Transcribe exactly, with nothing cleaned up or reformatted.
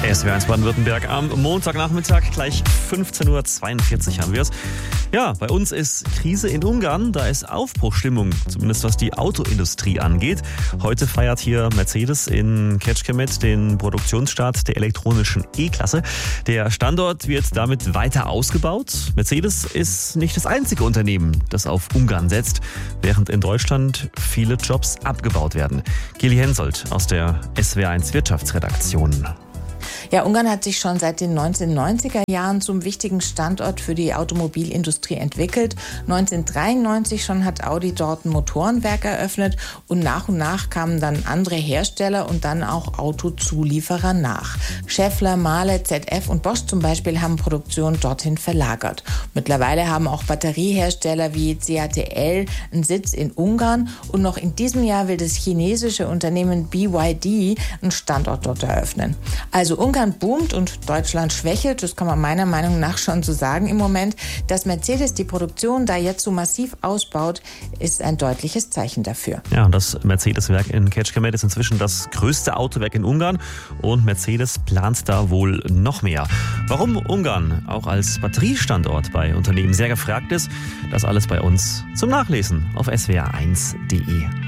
S W R eins Baden-Württemberg am Montagnachmittag, gleich fünfzehn Uhr zweiundvierzig haben wir es. Ja, bei uns ist Krise in Ungarn, da ist Aufbruchstimmung, zumindest was die Autoindustrie angeht. Heute feiert hier Mercedes in Kecskemét den Produktionsstart der elektronischen E-Klasse. Der Standort wird damit weiter ausgebaut. Mercedes ist nicht das einzige Unternehmen, das auf Ungarn setzt, während in Deutschland viele Jobs abgebaut werden. Geli Hensoldt aus der S W R eins Wirtschaftsredaktion. Ja, Ungarn hat sich schon seit den neunzehnhundertneunziger Jahren zum wichtigen Standort für die Automobilindustrie entwickelt. neunzehnhundertdreiundneunzig schon hat Audi dort ein Motorenwerk eröffnet und nach und nach kamen dann andere Hersteller und dann auch Autozulieferer nach. Schaeffler, Mahle, Z F und Bosch zum Beispiel haben Produktion dorthin verlagert. Mittlerweile haben auch Batteriehersteller wie C A T L einen Sitz in Ungarn und noch in diesem Jahr will das chinesische Unternehmen B Y D einen Standort dort eröffnen. Also Ungarn boomt und Deutschland schwächelt, das kann man meiner Meinung nach schon so sagen im Moment. Dass Mercedes die Produktion da jetzt so massiv ausbaut, ist ein deutliches Zeichen dafür. Ja, und das Mercedes-Werk in Kecskemét ist inzwischen das größte Autowerk in Ungarn und Mercedes plant da wohl noch mehr. Warum Ungarn auch als Batteriestandort bei Unternehmen sehr gefragt ist, das alles bei uns zum Nachlesen auf S W R eins punkt de.